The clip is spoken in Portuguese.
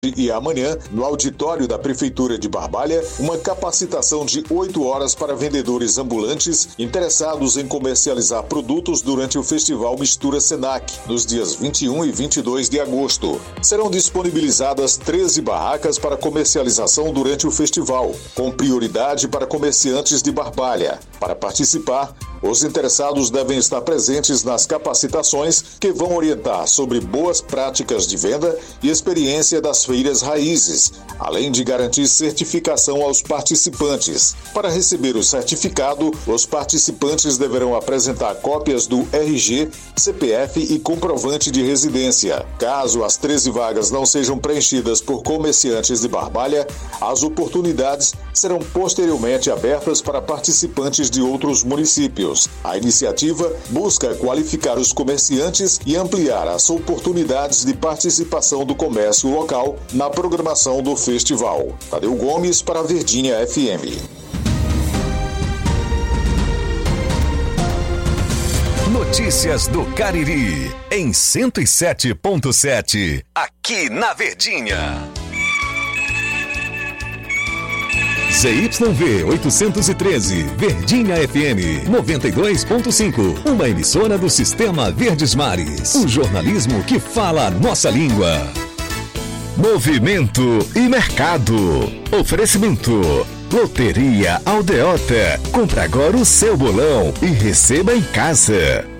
E amanhã, no auditório da Prefeitura de Barbalha, uma capacitação de 8 horas para vendedores ambulantes interessados em comercializar produtos durante o Festival Mistura Senac, nos dias 21 e 22 de agosto. Serão disponibilizadas 13 barracas para comercialização durante o festival, com prioridade para comerciantes de Barbalha. Para participar, os interessados devem estar presentes nas capacitações que vão orientar sobre boas práticas de venda e experiência das feiras raízes, além de garantir certificação aos participantes. Para receber o certificado, os participantes deverão apresentar cópias do RG, CPF e comprovante de residência. Caso as 13 vagas não sejam preenchidas por comerciantes de Barbalha, as oportunidades serão posteriormente abertas para participantes de outros municípios. A iniciativa busca qualificar os comerciantes e ampliar as oportunidades de participação do comércio local na programação do festival. Tadeu Gomes para Verdinha FM. Notícias do Cariri em 107.7, aqui na Verdinha. ZYV 813, Verdinha FM 92.5, uma emissora do Sistema Verdes Mares. O jornalismo que fala a nossa língua. Movimento e mercado. Oferecimento. Loteria Aldeota. Compre agora o seu bolão e receba em casa.